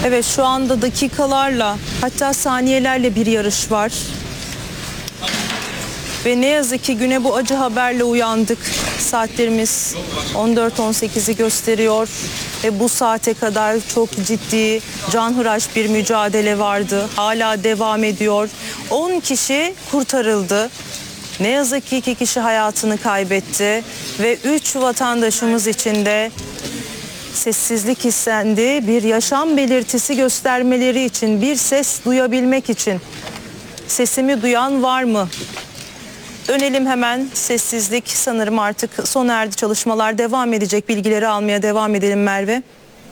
Evet, şu anda dakikalarla, hatta saniyelerle bir yarış var. Ve ne yazık ki güne bu acı haberle uyandık. Saatlerimiz 14.18'i gösteriyor ve bu saate kadar çok ciddi, canhıraş bir mücadele vardı. Hala devam ediyor. 10 kişi kurtarıldı. Ne yazık ki 2 kişi hayatını kaybetti ve 3 vatandaşımız için de sessizlik istendi. Bir yaşam belirtisi göstermeleri için, bir ses duyabilmek için. Sesimi duyan var mı? Dönelim hemen, sessizlik sanırım artık sona erdi, çalışmalar devam edecek. Bilgileri almaya devam edelim Merve.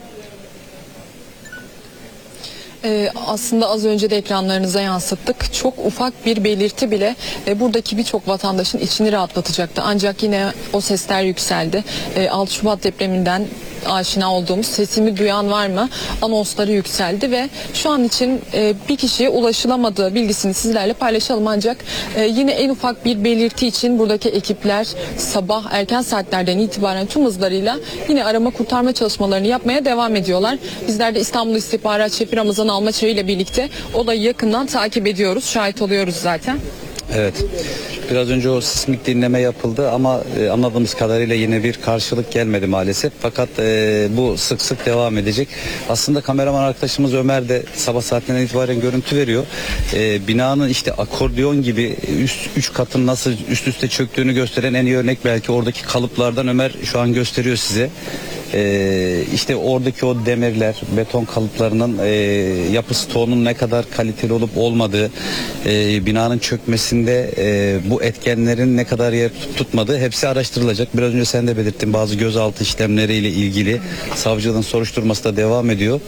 Aslında az önce de ekranlarınıza yansıttık. Çok ufak bir belirti bile buradaki birçok vatandaşın içini rahatlatacaktı. Ancak yine o sesler yükseldi. 6 Şubat depreminden aşina olduğumuz "sesimi duyan var mı" anonsları yükseldi ve şu an için bir kişiye ulaşılamadığı bilgisini sizlerle paylaşalım. Ancak yine en ufak bir belirti için buradaki ekipler sabah erken saatlerden itibaren tüm hızlarıyla yine arama kurtarma çalışmalarını yapmaya devam ediyorlar. Bizler de İstanbul İstihbarat Şefi Ramazan Almaçayı ile birlikte olayı yakından takip ediyoruz, şahit oluyoruz zaten. Evet, biraz önce o sismik dinleme yapıldı ama anladığımız kadarıyla yine bir karşılık gelmedi maalesef. Fakat bu sık sık devam edecek. Aslında kameraman arkadaşımız Ömer de sabah saatlerinden itibaren görüntü veriyor. Binanın işte akordeon gibi üç katın nasıl üst üste çöktüğünü gösteren en iyi örnek belki oradaki kalıplardan Ömer şu an gösteriyor size. İşte oradaki o demirler, beton kalıplarının yapı stoğunun ne kadar kaliteli olup olmadığı, binanın çökmesinde bu etkenlerin ne kadar yer tutmadığı hepsi araştırılacak. Biraz önce sen de belirttin, bazı gözaltı işlemleriyle ilgili savcılığın soruşturması da devam ediyor.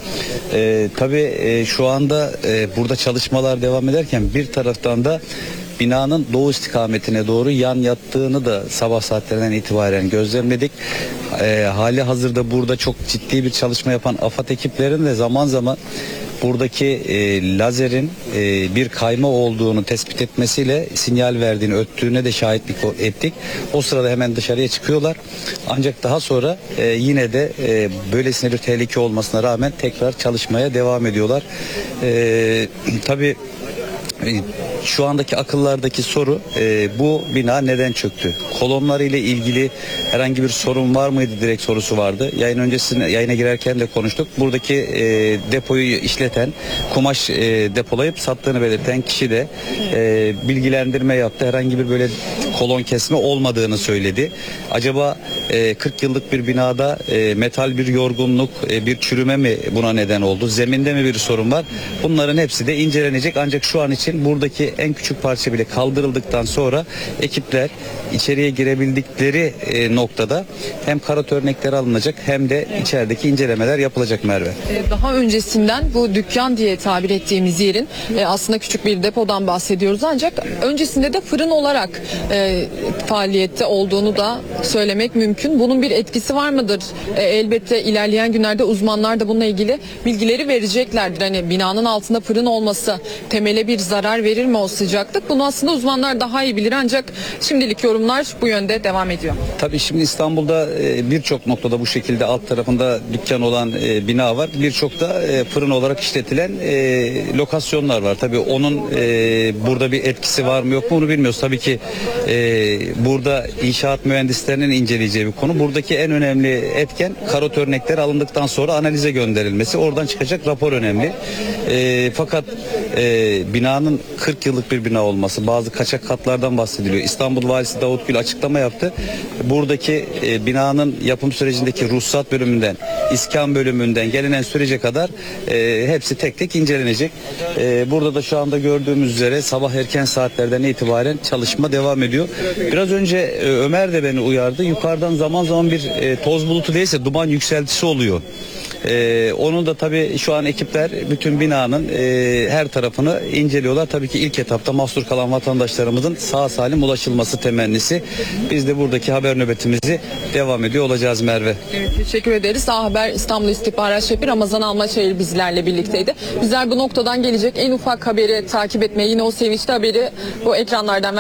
Tabii şu anda burada çalışmalar devam ederken bir taraftan da binanın doğu istikametine doğru yan yattığını da sabah saatlerinden itibaren gözlemledik. Hali hazırda burada çok ciddi bir çalışma yapan AFAD ekiplerinin de zaman zaman buradaki lazerin bir kayma olduğunu tespit etmesiyle sinyal verdiğini, öttüğüne de şahitlik ettik. O sırada hemen dışarıya çıkıyorlar. Ancak daha sonra yine de böylesine bir tehlike olmasına rağmen tekrar çalışmaya devam ediyorlar. Tabii şu andaki akıllardaki soru bu bina neden çöktü? Kolonlarıyla ilgili herhangi bir sorun var mıydı, direkt sorusu vardı. Yayın öncesinde, yayına girerken de konuştuk. Buradaki depoyu işleten, kumaş depolayıp sattığını belirten kişi de bilgilendirme yaptı. Herhangi bir böyle kolon kesme olmadığını söyledi. Acaba 40 yıllık bir binada metal bir yorgunluk, bir çürüme mi buna neden oldu? Zeminde mi bir sorun var? Bunların hepsi de incelenecek. Ancak şu an için buradaki en küçük parça bile kaldırıldıktan sonra ekipler içeriye girebildikleri noktada hem karot örnekleri alınacak hem de içerideki incelemeler yapılacak Merve. Daha öncesinden bu dükkan diye tabir ettiğimiz yerin aslında küçük bir depodan bahsediyoruz, ancak öncesinde de fırın olarak faaliyette olduğunu da söylemek mümkün. Bunun bir etkisi var mıdır? Elbette ilerleyen günlerde uzmanlar da bununla ilgili bilgileri vereceklerdir. Hani binanın altında fırın olması temele bir zarar verir mi o sıcaklık? Bunu aslında uzmanlar daha iyi bilir, ancak şimdilik yorumlar bu yönde devam ediyor. Tabii şimdi İstanbul'da birçok noktada bu şekilde alt tarafında dükkan olan bina var. Birçok da fırın olarak işletilen lokasyonlar var. Tabii onun burada bir etkisi var mı yok mu onu bilmiyoruz. Tabii ki burada inşaat mühendislerinin inceleyeceği bir konu. Buradaki en önemli etken karot örnekleri alındıktan sonra analize gönderilmesi. Oradan çıkacak rapor önemli. Fakat binanın 40 yıllık bir bina olması, bazı kaçak katlardan bahsediliyor. İstanbul Valisi Davut Gül açıklama yaptı. Buradaki binanın yapım sürecindeki ruhsat bölümünden, iskan bölümünden gelinen sürece kadar hepsi tek tek incelenecek. Burada da şu anda gördüğümüz üzere sabah erken saatlerden itibaren çalışma devam ediyor. Biraz önce Ömer de beni uyardı. Yukarıdan zaman zaman bir toz bulutu değilse duman yükseltisi oluyor. Onu da tabii şu an ekipler bütün binanın her tarafını inceliyorlar. Tabii ki ilk etapta mahsur kalan vatandaşlarımızın sağ salim ulaşılması temennisi. Biz de buradaki haber nöbetimizi devam ediyor olacağız Merve. Evet, teşekkür ederiz. A Haber İstanbul İstihbarat Şefi Ramazan Almaçayır bizlerle birlikteydi. Bizler bu noktadan gelecek en ufak haberi takip etmeye, yine o sevinçli haberi bu ekranlardan